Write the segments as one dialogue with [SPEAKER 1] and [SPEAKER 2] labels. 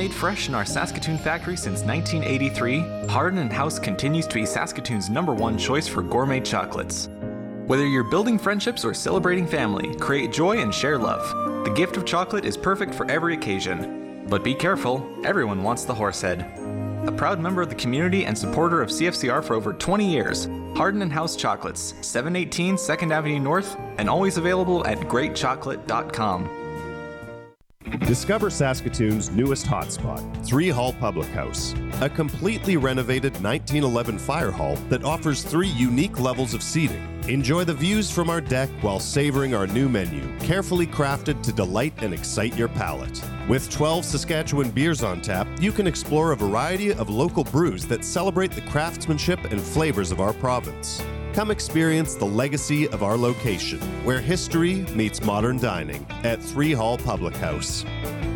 [SPEAKER 1] made fresh in our Saskatoon factory since 1983, Hardin & House continues to be Saskatoon's #1 choice for gourmet chocolates. Whether you're building friendships or celebrating family, create joy and share love. The gift of chocolate is perfect for every occasion. But be careful, everyone wants the Horsehead. A proud member of the community and supporter of CFCR for over 20 years, Hardin & House Chocolates, 718 2nd Avenue North, and always available at greatchocolate.com.
[SPEAKER 2] Discover Saskatoon's newest hotspot, 3 Hall Public House, a completely renovated 1911 fire hall that offers 3 unique levels of seating. Enjoy the views from our deck while savoring our new menu, carefully crafted to delight and excite your palate. With 12 Saskatchewan beers on tap, you can explore a variety of local brews that celebrate the craftsmanship and flavors of our province. Come experience the legacy of our location, where history meets modern dining at 3 Hall Public House.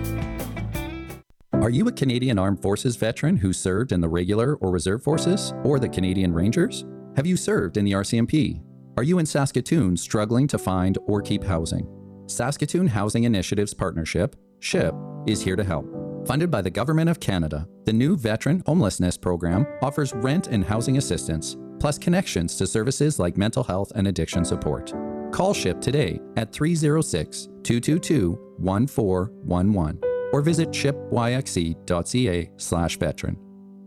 [SPEAKER 3] Are you a Canadian Armed Forces veteran who served in the regular or reserve forces or the Canadian Rangers? Have you served in the RCMP? Are you in Saskatoon struggling to find or keep housing? Saskatoon Housing Initiatives Partnership, SHIP, is here to help. Funded by the Government of Canada, the new Veteran Homelessness Program offers rent and housing assistance, plus connections to services like mental health and addiction support. Call SHIP today at 306-222-1411 or visit shipyxe.ca/veteran.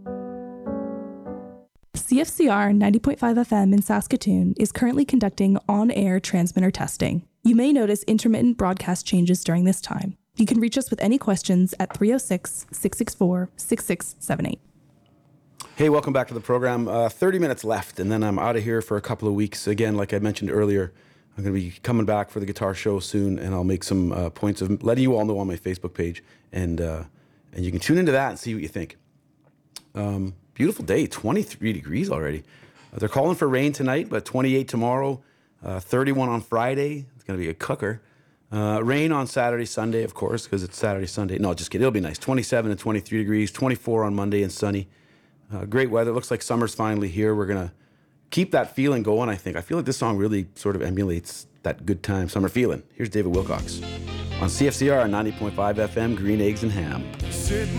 [SPEAKER 4] CFCR 90.5 FM in Saskatoon is currently conducting on-air transmitter testing. You may notice intermittent broadcast changes during this time. You can reach us with any questions at 306-664-6678.
[SPEAKER 5] Hey, welcome back to the program. 30 minutes left, and then I'm out of here for a couple of weeks. Again, like I mentioned earlier, I'm going to be coming back for the guitar show soon, and I'll make some points of letting you all know on my Facebook page, and you can tune into that and see what you think. Beautiful day, 23 degrees already. They're calling for rain tonight, but 28 tomorrow, 31 on Friday. It's going to be a cooker. Rain on Saturday, Sunday, of course, because it's Saturday, Sunday. No, just kidding. It'll be nice. 27 and 23 degrees, 24 on Monday and sunny. Great weather. Looks like summer's finally here. We're going to keep that feeling going, I think. I feel like this song really sort of emulates that good time summer feeling. Here's David Wilcox on CFCR 90.5 FM, Green Eggs and Ham.
[SPEAKER 6] Sitting